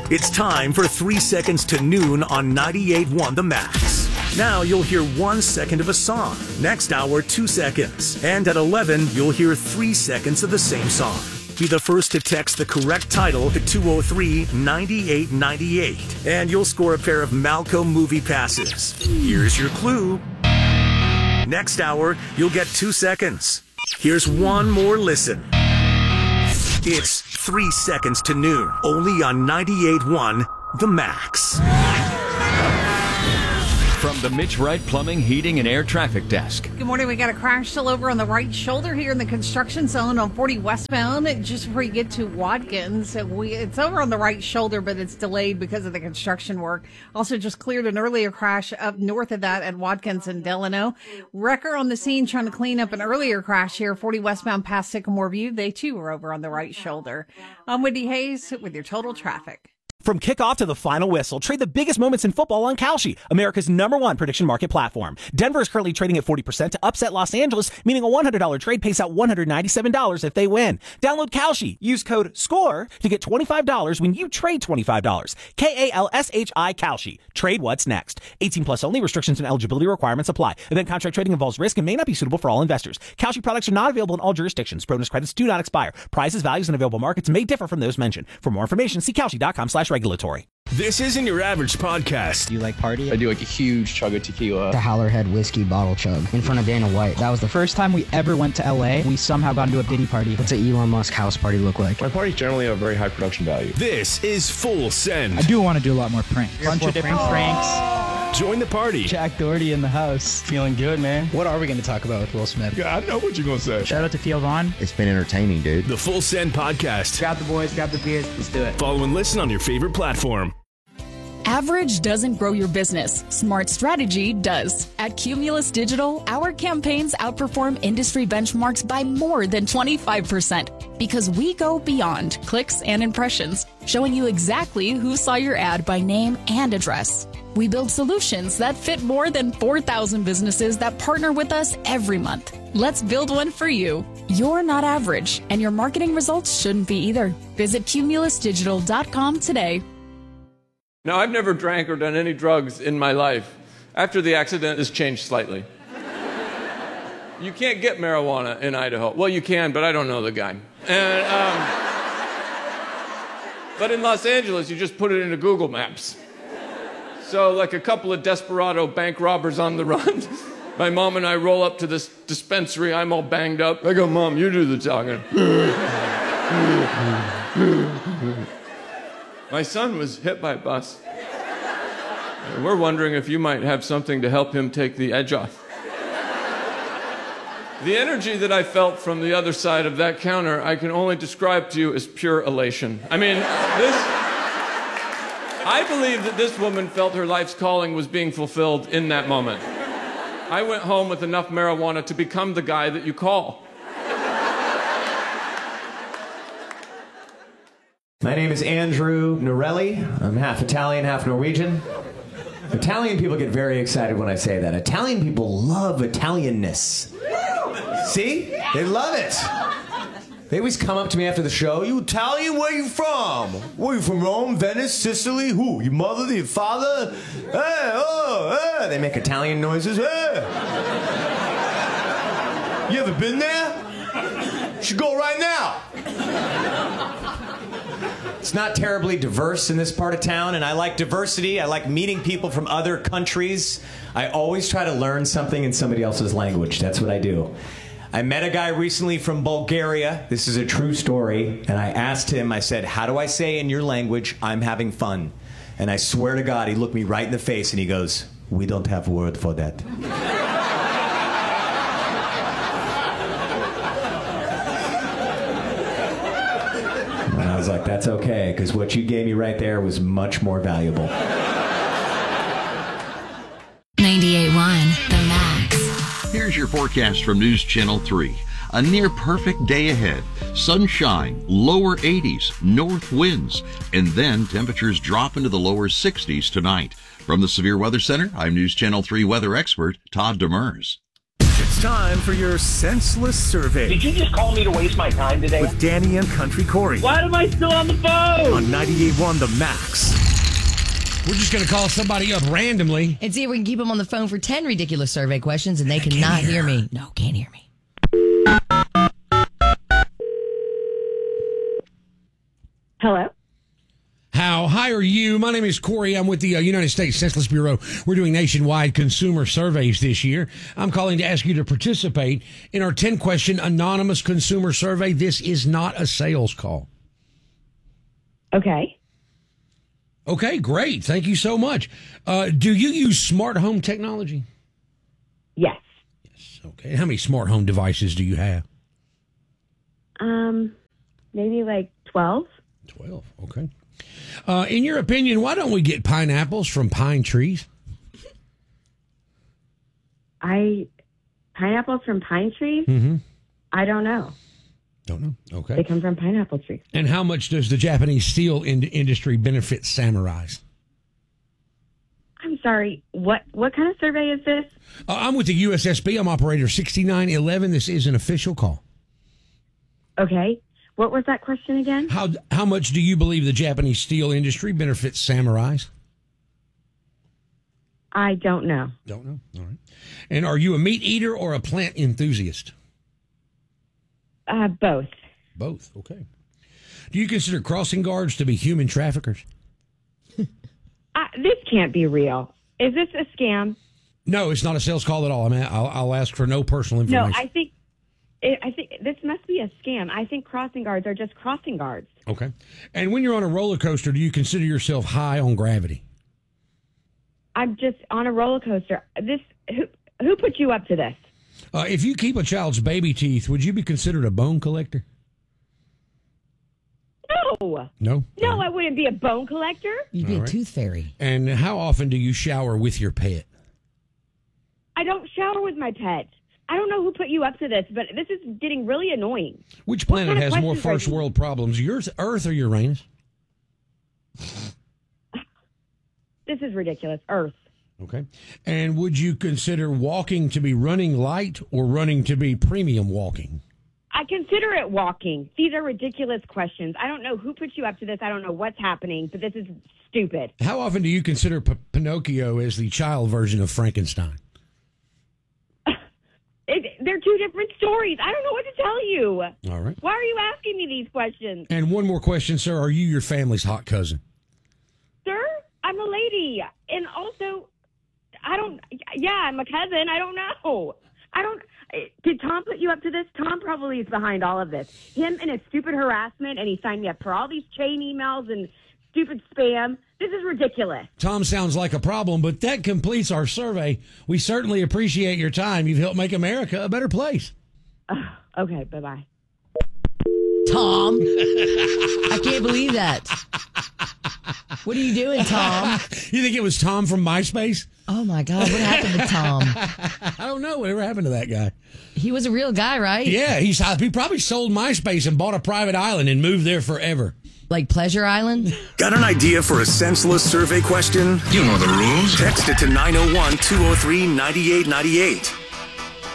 It's time for 3 seconds to noon on 98.1 The Max. Now you'll hear 1 second of a song. Next hour, 2 seconds. And at 11, you'll hear 3 seconds of the same song. Be the first to text the correct title to 203-9898. And you'll score a pair of Malcolm movie passes. Here's your clue. Next hour, you'll get 2 seconds. Here's one more listen. It's 3 seconds to noon, only on 98.1 The Max. From the Mitch Wright Plumbing, Heating, and Air Traffic Desk. Good morning. We got a crash still over on the right shoulder here in the construction zone on 40 westbound. Just before you get to Watkins, it's over on the right shoulder, but it's delayed because of the construction work. Also just cleared an earlier crash up north of that at Watkins and Delano. Wrecker on the scene trying to clean up an earlier crash here, 40 westbound past Sycamore View. They too were over on the right shoulder. I'm Wendy Hayes with your total traffic. From kickoff to the final whistle, trade the biggest moments in football on Kalshi, America's #1 prediction market platform. Denver is currently trading at 40% to upset Los Angeles, meaning a $100 trade pays out $197 if they win. Download Kalshi. Use code SCORE to get $25 when you trade $25. Kalshi, Kalshi. Trade what's next. 18 plus only. Restrictions and eligibility requirements apply. Event contract trading involves risk and may not be suitable for all investors. Kalshi products are not available in all jurisdictions. Bonus credits do not expire. Prices, values, and available markets may differ from those mentioned. For more information, see Kalshi.com/regulatory. This isn't your average podcast. Do you like party? I do like a huge chug of tequila. The Howlerhead whiskey bottle chug in front of Dana White. That was the first time we ever went to LA. We somehow got into a Diddy party. What's an Elon Musk house party look like? My parties generally have very high production value. This is Full Send. I do want to do a lot more pranks. Bunch of different pranks. Join the party. Jack Doherty in the house. Feeling good, man. What are we going to talk about with Will Smith? Yeah, I know what you're going to say. Shout out to Theo Vaughn. It's been entertaining, dude. The Full Send podcast. Grab the boys, grab the beers. Let's do it. Follow and listen on your favorite platform. Average doesn't grow your business. Smart strategy does. At Cumulus Digital, our campaigns outperform industry benchmarks by more than 25% because we go beyond clicks and impressions, showing you exactly who saw your ad by name and address. We build solutions that fit more than 4,000 businesses that partner with us every month. Let's build one for you. You're not average, and your marketing results shouldn't be either. Visit cumulusdigital.com today. Now, I've never drank or done any drugs in my life. After the accident, it's changed slightly. You can't get marijuana in Idaho. Well, you can, but I don't know the guy. But in Los Angeles, you just put it into Google Maps. So, like a couple of desperado bank robbers on the run, my mom and I roll up to this dispensary. I'm all banged up. I go, Mom, you do the talking. My son was hit by a bus. And we're wondering if you might have something to help him take the edge off. The energy that I felt from the other side of that counter, I can only describe to you as pure elation. I mean, I believe that this woman felt her life's calling was being fulfilled in that moment. I went home with enough marijuana to become the guy that you call. My name is Andrew Norelli. I'm half Italian, half Norwegian. Italian people get very excited when I say that. Italian people love Italianness. See? They love it. They always come up to me after the show. You Italian? Where you from? Where you from? Rome, Venice, Sicily? Who? Your mother, your father? Hey, oh, hey. They make Italian noises. Hey. You ever been there? You should go right now. It's not terribly diverse in this part of town, and I like diversity. I like meeting people from other countries. I always try to learn something in somebody else's language. That's what I do. I met a guy recently from Bulgaria. This is a true story. And I asked him, I said, how do I say in your language, I'm having fun? And I swear to God, he looked me right in the face and he goes, we don't have a word for that. And I was like, that's okay, because what you gave me right there was much more valuable. 98.1 The Max. Here's your forecast from News Channel 3. A near perfect day ahead. Sunshine, lower 80s, north winds, and then temperatures drop into the lower 60s tonight. From the Severe Weather Center, I'm News Channel 3 weather expert Todd Demers. It's time for your senseless survey. Did you just call me to waste my time today? With Danny and Country Corey. Why am I still on the phone? on 98.1 The Max. We're just going to call somebody up randomly. And see if we can keep them on the phone for 10 ridiculous survey questions, and they cannot hear me. No, can't hear me. Hello? How high are you? My name is Corey. I'm with the United States Census Bureau. We're doing nationwide consumer surveys this year. I'm calling to ask you to participate in our 10-question anonymous consumer survey. This is not a sales call. Okay. Okay, great. Thank you so much. Do you use smart home technology? Yes. Yes. Okay. How many smart home devices do you have? Maybe like 12. 12. Okay. In your opinion, why don't we get pineapples from pine trees? Pineapples from pine trees? Mm-hmm. I don't know. Don't know. Okay. They come from pineapple trees. And how much does the Japanese steel industry benefit samurais? I'm sorry. What kind of survey is this? I'm with the USSB. I'm operator 6911. This is an official call. Okay. What was that question again? How much do you believe the Japanese steel industry benefits samurais? I don't know. Don't know. All right. And are you a meat eater or a plant enthusiast? Both. Both. Okay. Do you consider crossing guards to be human traffickers? This can't be real. Is this a scam? No, it's not a sales call at all. I mean, I'll ask for no personal information. No, I think this must be a scam. I think crossing guards are just crossing guards. Okay. And when you're on a roller coaster, do you consider yourself high on gravity? I'm just on a roller coaster. Who put you up to this? If you keep a child's baby teeth, would you be considered a bone collector? No. No? No, I wouldn't be a bone collector. You'd be a tooth fairy. And how often do you shower with your pet? I don't shower with my pet. I don't know who put you up to this, but this is getting really annoying. Which planet has more first world problems, Earth or Uranus? This is ridiculous. Earth. Okay. And would you consider walking to be running light or running to be premium walking? I consider it walking. These are ridiculous questions. I don't know who put you up to this. I don't know what's happening, but this is stupid. How often do you consider Pinocchio as the child version of Frankenstein? They're two different stories. I don't know what to tell you. All right. Why are you asking me these questions? And one more question, sir. Are you your family's hot cousin? Sir, I'm a lady. And also, I'm a cousin. I don't know. Did Tom put you up to this? Tom probably is behind all of this. Him and his stupid harassment, and he signed me up for all these chain emails and stupid spam. This is ridiculous. Tom sounds like a problem, but that completes our survey. We certainly appreciate your time. You've helped make America a better place. Okay, bye-bye. Tom. I can't believe that. What are you doing, Tom? You think it was Tom from MySpace? Oh, my God. What happened to Tom? I don't know. Whatever happened to that guy? He was a real guy, right? Yeah, he probably sold MySpace and bought a private island and moved there forever. Like Pleasure Island? Got an idea for a senseless survey question? You know the rules. Text it to 901-203-9898.